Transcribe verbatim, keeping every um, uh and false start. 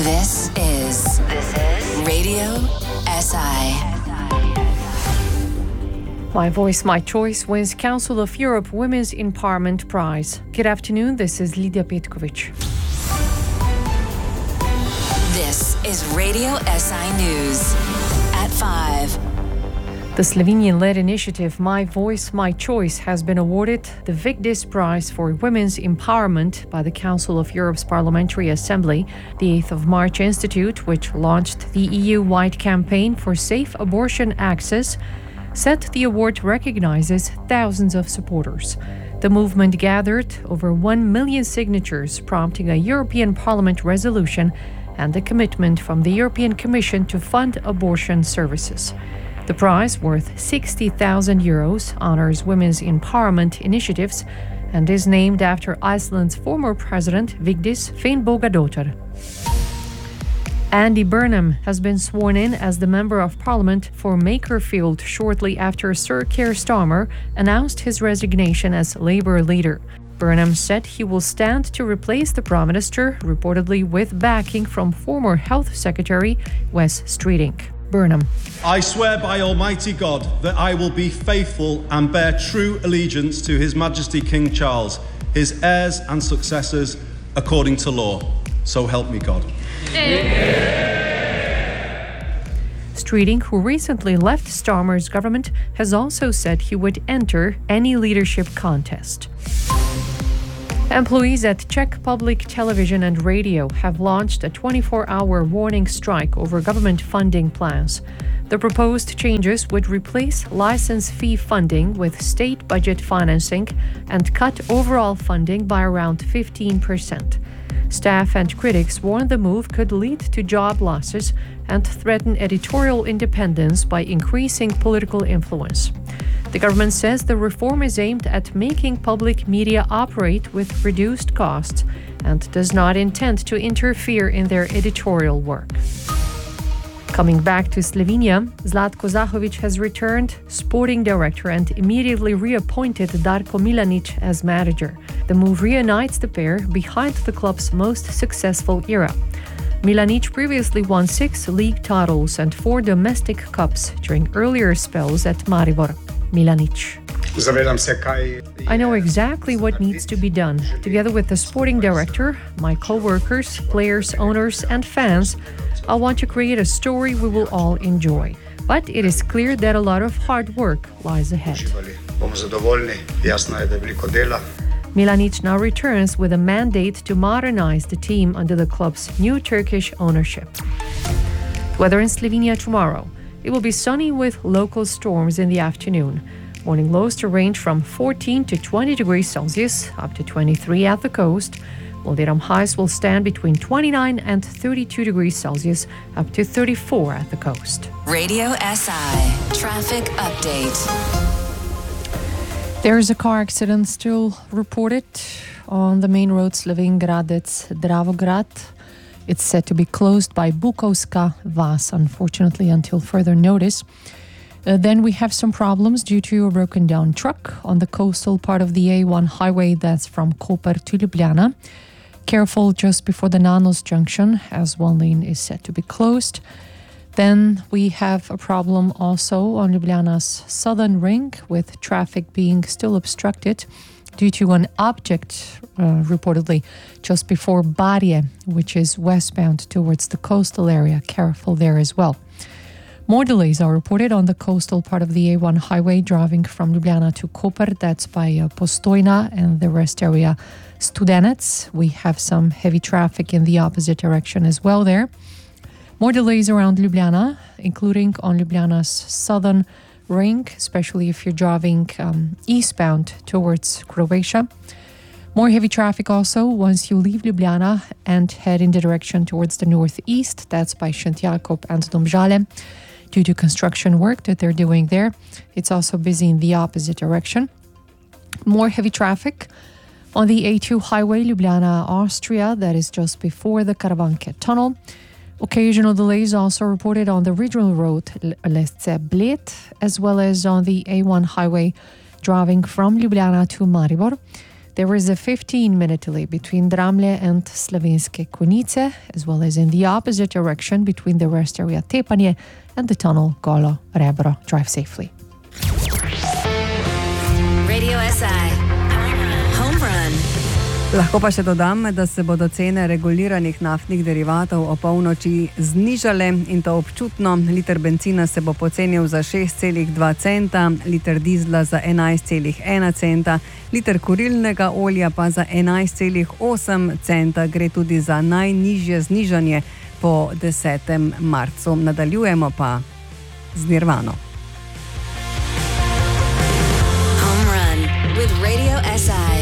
This is This is Radio S I. My Voice, My Choice wins Council of Europe Women's Empowerment Prize. Good afternoon, this is Lidia Petkovic. This is Radio S I News at five. The Slovenian-led initiative My Voice, My Choice has been awarded the Vigdis Prize for Women's Empowerment by the Council of Europe's Parliamentary Assembly. The eighth of March Institute, which launched the E U-wide campaign for safe abortion access, said the award recognizes thousands of supporters. The movement gathered over one million signatures, prompting a European Parliament resolution and a commitment from the European Commission to fund abortion services. The prize, worth sixty thousand euros, honors women's empowerment initiatives and is named after Iceland's former president, Vigdis Finnbogadóttir. Andy Burnham has been sworn in as the Member of Parliament for Makerfield shortly after Sir Keir Starmer announced his resignation as Labour leader. Burnham said he will stand to replace the Prime Minister, reportedly with backing from former Health Secretary Wes Streeting. Burnham. I swear by Almighty God that I will be faithful and bear true allegiance to His Majesty King Charles, his heirs and successors, according to law. So help me God. Streeting, who recently left Starmer's government, has also said he would enter any leadership contest. Employees at Czech Public Television and Radio have launched a twenty-four hour warning strike over government funding plans. The proposed changes would replace license fee funding with state budget financing and cut overall funding by around fifteen percent. Staff and critics warn the move could lead to job losses and threaten editorial independence by increasing political influence. The government says the reform is aimed at making public media operate with reduced costs and does not intend to interfere in their editorial work. Coming back to Slovenia, Zlatko Zahovic has returned sporting director and immediately reappointed Darko Milanic as manager. The move reunites the pair behind the club's most successful era. Milanic previously won six league titles and four domestic cups during earlier spells at Maribor. Milanic. I know exactly what needs to be done. Together with the sporting director, my co-workers, players, owners and fans, I want to create a story we will all enjoy. But it is clear that a lot of hard work lies ahead. Milanic now returns with a mandate to modernize the team under the club's new Turkish ownership. Weather in Slovenia tomorrow. It will be sunny with local storms in the afternoon. Morning lows to range from fourteen to twenty degrees Celsius, up to twenty-three at the coast. Multiram highs will stand between twenty-nine and thirty-two degrees Celsius, up to thirty-four at the coast. Radio S I Traffic Update. There is a car accident still reported on the main road Slovenj-Gradec-Dravograd. It's said to be closed by Bukovska Vas, unfortunately, until further notice. Uh, then we have some problems due to a broken down truck on the coastal part of the A one highway that's from Koper to Ljubljana. Careful just before the Nanos junction, as one lane is said to be closed. Then we have a problem also on Ljubljana's southern ring, with traffic being still obstructed due to an object uh, reportedly just before Barje, which is westbound towards the coastal area. Careful there as well. More delays are reported on the coastal part of the A one highway driving from Ljubljana to Koper. That's by uh, Postojna and the rest area Studenec. We have some heavy traffic in the opposite direction as well there. More delays around Ljubljana, including on Ljubljana's southern ring, especially if you're driving um, eastbound towards Croatia. More heavy traffic also once you leave Ljubljana and head in the direction towards the northeast. That's by Šentjakov and Domžale. Due to construction work that they're doing there, it's also busy in the opposite direction. More heavy traffic on the A two highway, Ljubljana, Austria, that is just before the Karavanke tunnel. Occasional delays also reported on the regional road Lesce-Bled, as well as on the A one highway driving from Ljubljana to Maribor. There is a fifteen-minute delay between Dramlje and Slovenske Konjice, as well as in the opposite direction between the rest area Tepanje and the tunnel Golo Rebro. Drive safely. Radio S I Home Run. Lahko pa še dodam, da se bodo cene reguliranih naftnih derivatov o polnoči znižale in to občutno. Liter bencina se bo pocenil za šest celih dva centa, liter dizla za enajst celih ena centa, liter kurilnega olja pa za enajst celih osem centa. Gre tudi za najnižje znižanje po desetem marcu. Nadaljujemo pa z Nirvano. Home Run with Radio S I.